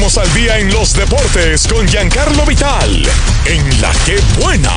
ponemos al día en los deportes con Giancarlo Vital, en La Que Buena.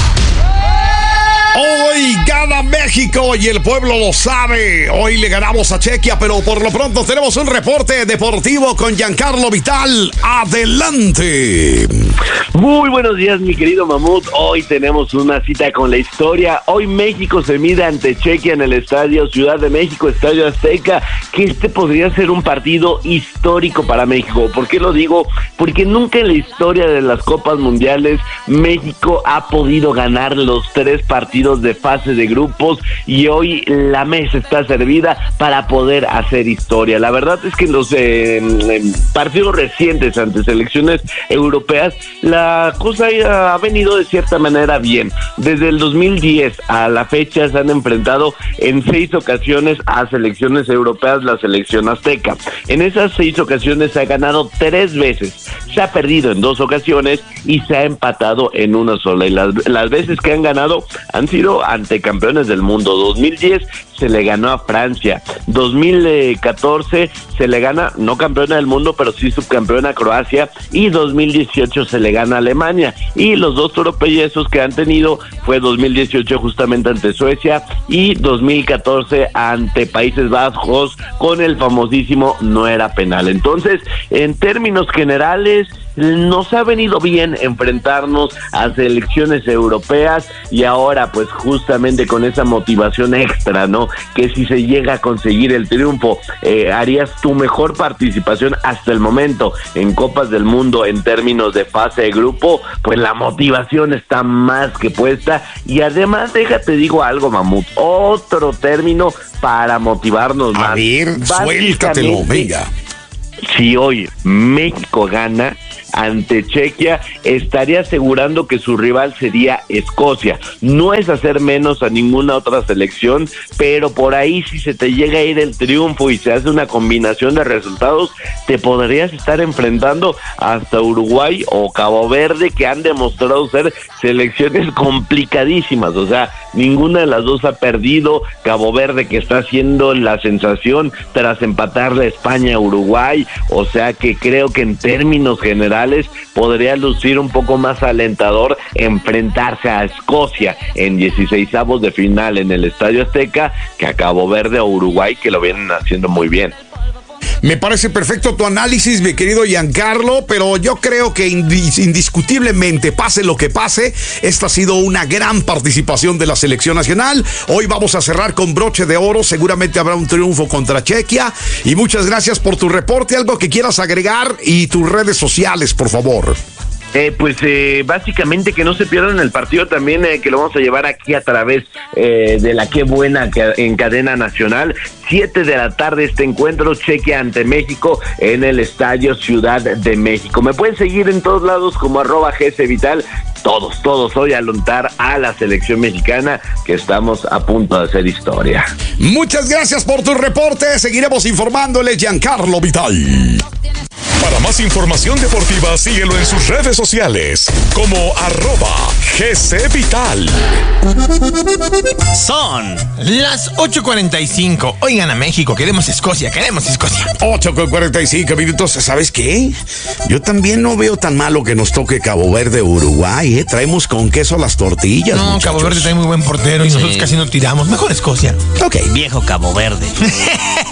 Hoy gana México y el pueblo lo sabe. Hoy le ganamos a Chequia, pero por lo pronto tenemos un reporte deportivo con Giancarlo Vital. ¡Adelante! Muy buenos días, mi querido Mamut. Hoy tenemos una cita con la historia. Hoy México se mide ante Chequia en el Estadio Ciudad de México, Estadio Azteca, que este podría ser un partido histórico para México. ¿Por qué lo digo? Porque nunca en la historia de las Copas Mundiales México ha podido ganar los 3 partidos de fase de grupos, y hoy la mesa está servida para poder hacer historia. La verdad es que en los partidos recientes ante selecciones europeas la cosa ha venido de cierta manera bien. Desde el 2010 a la fecha se han enfrentado en 6 ocasiones a selecciones europeas la selección azteca. En esas 6 ocasiones se ha ganado 3 veces, se ha perdido en 2 ocasiones y se ha empatado en una sola, y las veces que han ganado han sido ante campeones del mundo. 2010 se le ganó a Francia, 2014 se le gana, no campeona del mundo, pero sí subcampeona a Croacia, y 2018 se le gana a Alemania, y los 2 tropiezos que han tenido fue 2018 justamente ante Suecia y 2014 ante Países Bajos con el famosísimo no era penal. Entonces, en términos generales, nos ha venido bien enfrentarnos a selecciones europeas, y ahora pues justamente con esa motivación extra, ¿no? Que si se llega a conseguir el triunfo, harías tu mejor participación hasta el momento en Copas del Mundo en términos de fase de grupo, pues la motivación está más que puesta. Y además, déjate digo algo, Mamut, otro término para motivarnos más. A ver, suéltatelo, venga. Si hoy México gana ante Chequia, estaría asegurando que su rival sería Escocia. No es hacer menos a ninguna otra selección, pero por ahí si se te llega a ir el triunfo y se hace una combinación de resultados, te podrías estar enfrentando hasta Uruguay o Cabo Verde, que han demostrado ser selecciones complicadísimas. O sea, ninguna de las dos ha perdido. Cabo Verde, que está haciendo la sensación tras empatarle a España a Uruguay. O sea que creo que en términos generales podría lucir un poco más alentador enfrentarse a Escocia en 16avos de final en el Estadio Azteca que a Cabo Verde o Uruguay, que lo vienen haciendo muy bien. Me parece perfecto tu análisis, mi querido Giancarlo, pero yo creo que indiscutiblemente, pase lo que pase, esta ha sido una gran participación de la selección nacional. Hoy vamos a cerrar con broche de oro, seguramente habrá un triunfo contra Chequia, y muchas gracias por tu reporte. Algo que quieras agregar y tus redes sociales, por favor. Básicamente que no se pierdan el partido también, que lo vamos a llevar aquí a través de La Que Buena en cadena nacional. 7 de la tarde este encuentro, Chequia ante México en el Estadio Ciudad de México. Me pueden seguir en todos lados como @GCVital. Todos hoy aluntar a la selección mexicana, que estamos a punto de hacer historia. Muchas gracias por tu reporte. Seguiremos informándole, Giancarlo Vital. Para más información deportiva, síguelo en sus redes sociales como @GCVital. Son las 8:45. Oigan a México, queremos Escocia. 8:45 ¿Sabes qué? Yo también no veo tan malo que nos toque Cabo Verde, Uruguay, ¿eh? Traemos con queso las tortillas, No, muchachos. Cabo Verde trae muy buen portero y nosotros casi no tiramos. Mejor Escocia. Ok. Viejo Cabo Verde.